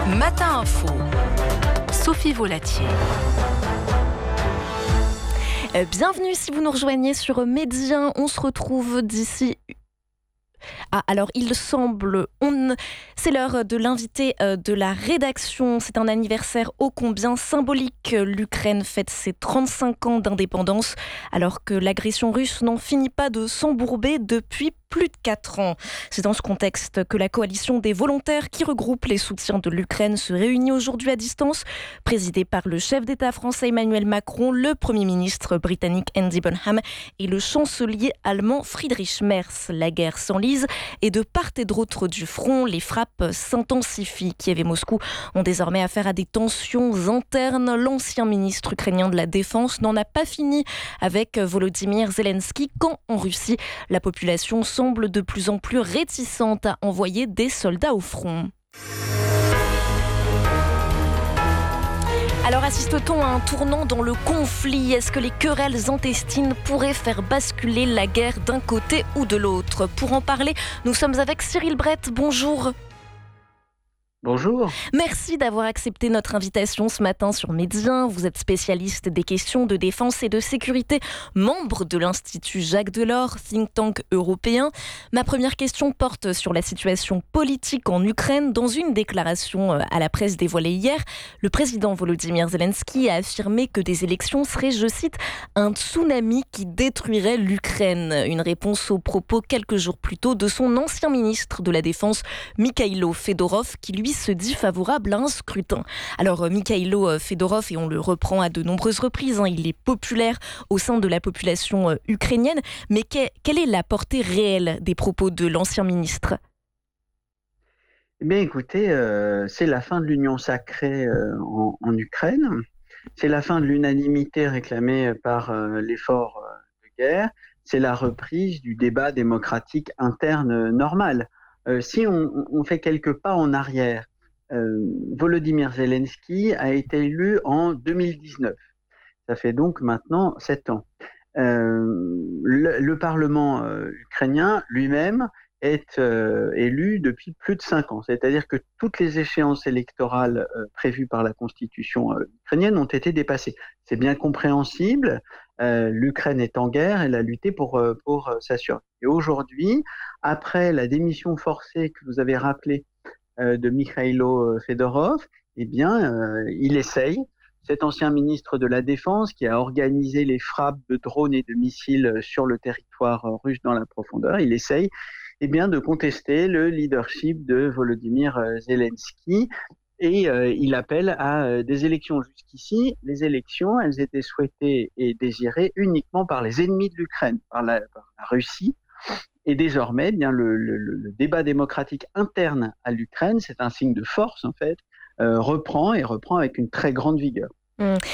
Matin Info, Sophie Volatier. Bienvenue si vous nous rejoignez sur Médien. On se retrouve d'ici... alors il semble, c'est l'heure de l'invité de la rédaction. C'est un anniversaire ô combien symbolique. L'Ukraine fête ses 35 ans d'indépendance, alors que l'agression russe n'en finit pas de s'embourber depuis plus de 4 ans. C'est dans ce contexte que la coalition des volontaires qui regroupe les soutiens de l'Ukraine se réunit aujourd'hui à distance, présidée par le chef d'État français Emmanuel Macron, le Premier ministre britannique Andy Burnham et le chancelier allemand Friedrich Merz. La guerre s'enlise et de part et d'autre du front, les frappes s'intensifient. Kiev et Moscou ont désormais affaire à des tensions internes. L'ancien ministre ukrainien de la Défense n'en a pas fini avec Volodymyr Zelensky quand, en Russie, la population semble de plus en plus réticente à envoyer des soldats au front. Alors assiste-t-on à un tournant dans le conflit ? Est-ce que les querelles intestines pourraient faire basculer la guerre d'un côté ou de l'autre ? Pour en parler, nous sommes avec Cyril Brett. Bonjour. Bonjour. Merci d'avoir accepté notre invitation ce matin sur Médien. Vous êtes spécialiste des questions de défense et de sécurité, membre de l'Institut Jacques Delors, think tank européen. Ma première question porte sur la situation politique en Ukraine. Dans une déclaration à la presse dévoilée hier, le président Volodymyr Zelensky a affirmé que des élections seraient, je cite, un tsunami qui détruirait l'Ukraine. Une réponse aux propos quelques jours plus tôt de son ancien ministre de la Défense, Mikhailo Fedorov, qui lui se dit favorable à un scrutin. Alors Mikhailo Fedorov, et on le reprend à de nombreuses reprises, il est populaire au sein de la population ukrainienne, mais quelle est la portée réelle des propos de l'ancien ministre ? Eh bien écoutez, c'est la fin de l'union sacrée en Ukraine, c'est la fin de l'unanimité réclamée par l'effort de guerre, c'est la reprise du débat démocratique interne normal. Si on fait quelques pas en arrière, Volodymyr Zelensky a été élu en 2019. Ça fait donc maintenant 7 ans. Le Parlement ukrainien lui-même est élu depuis plus de 5 ans. C'est-à-dire que toutes les échéances électorales prévues par la Constitution ukrainienne ont été dépassées. C'est bien compréhensible. L'Ukraine est en guerre, elle a lutté pour sa survie. Et aujourd'hui, après la démission forcée que vous avez rappelée de Mikhailo Fedorov, eh bien, il essaye, cet ancien ministre de la Défense qui a organisé les frappes de drones et de missiles sur le territoire russe dans la profondeur, il essaye de contester le leadership de Volodymyr Zelensky. Et il appelle à des élections. Jusqu'ici, les élections, elles étaient souhaitées et désirées uniquement par les ennemis de l'Ukraine, par la Russie. Et désormais, le débat démocratique interne à l'Ukraine, c'est un signe de force en fait, reprend avec une très grande vigueur.